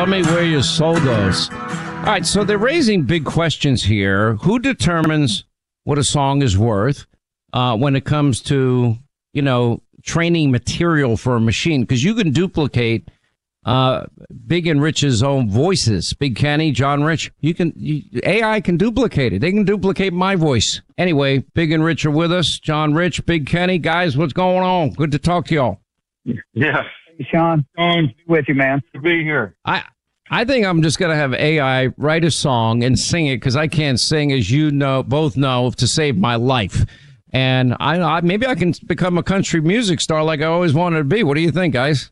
Tell me where your soul goes. All right, so they're raising big questions here. Who determines what a song is worth when it comes to, training material for a machine? Because you can duplicate Big and Rich's own voices. Big Kenny, John Rich. AI can duplicate it. They can duplicate my voice. Anyway, Big and Rich are with us. John Rich, Big Kenny. Guys, what's going on? Good to talk to y'all. Yeah. Hey, Sean, with you, man. To be here. I think I'm just going to have AI write a song and sing it because I can't sing, as you both know, to save my life. And maybe I can become a country music star like I always wanted to be. What do you think, guys?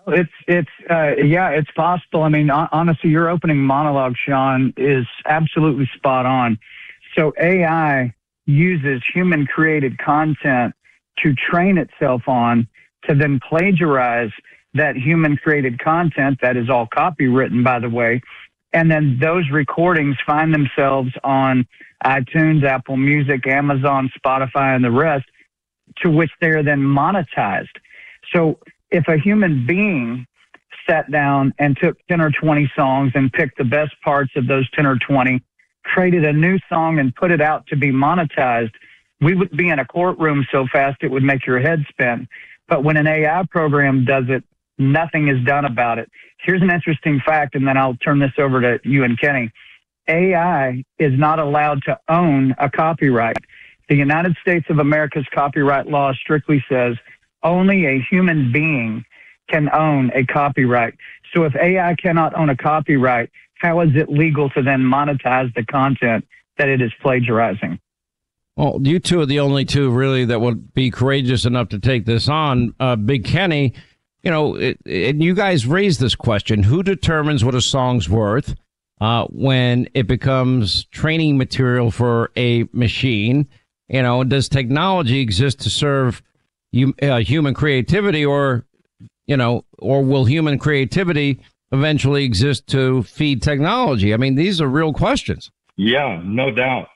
It's possible. I mean, honestly, your opening monologue, Sean, is absolutely spot on. So AI uses human created content to train itself on to then plagiarize that human created content that is all copywritten, by the way. And then those recordings find themselves on iTunes, Apple Music, Amazon, Spotify, and the rest, to which they are then monetized. So if a human being sat down and took 10 or 20 songs and picked the best parts of those 10 or 20, created a new song and put it out to be monetized, we would be in a courtroom so fast it would make your head spin. But when an AI program does it, nothing is done about it. Here's an interesting fact, and then I'll turn this over to you and Kenny. AI is not allowed to own a copyright. The United States of America's copyright law strictly says only a human being can own a copyright. So if AI cannot own a copyright, how is it legal to then monetize the content that it is plagiarizing? Well, you two are the only two really that would be courageous enough to take this on. Big Kenny, and you guys raised this question: who determines what a song's worth when it becomes training material for a machine? Does technology exist to serve human creativity, or will human creativity eventually exist to feed technology? I mean, these are real questions. Yeah, no doubt.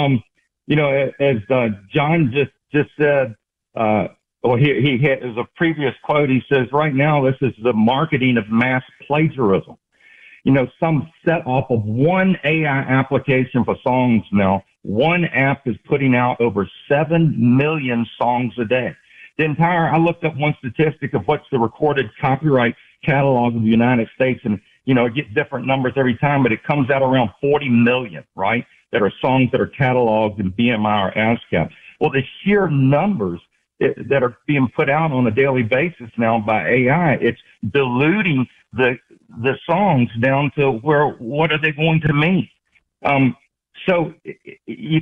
As John just said, he has a previous quote. He says, right now, this is the marketing of mass plagiarism. Some set off of one AI application for songs now. One app is putting out over 7 million songs a day. I looked up one statistic of what's the recorded copyright catalog of the United States, and, I get different numbers every time, but it comes out around 40 million, right? That are songs that are cataloged in BMI or ASCAP. Well, the sheer numbers that are being put out on a daily basis now by AI, it's diluting the songs down to what are they going to mean? So you